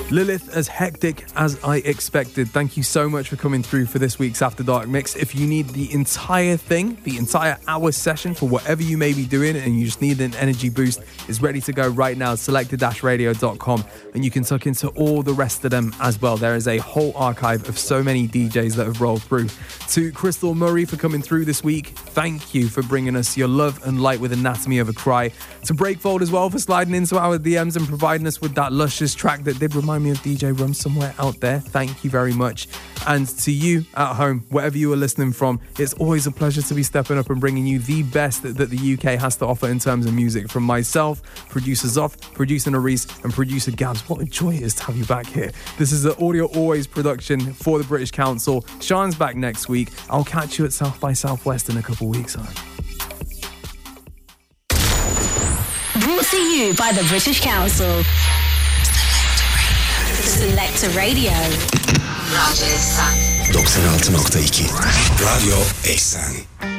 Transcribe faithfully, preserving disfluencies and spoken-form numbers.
Lilith, as hectic as I expected. Thank you so much for coming through for this week's After Dark Mix. If you need the entire thing, the entire hour session for whatever you may be doing and you just need an energy boost, is ready to go right now. selected radio dot com, and you can tuck into all the rest of them as well. There is a whole archive of so many D Js that have rolled through. To Crystal Murray for coming through this week, thank you for bringing us your love and light with Anatomy of a Cry. To Breakfold as well for sliding into our D Ms and providing us with that luscious track that did remind me of D J Rum somewhere out there. Thank you very much. And to you at home, wherever you are listening from, it's always a pleasure to be stepping up and bringing you the best that, that the U K has to offer in terms of music. From myself, producer Zoff, producer Nerys, and producer Gabs. What a joy it is to have you back here. This is an Audio Always production for the British Council. Sean's back next week. I'll catch you at South by Southwest in a couple of weeks. Huh? Brought to you by the British Council. Selector Radio. doksan altı nokta iki Radyo Eksen.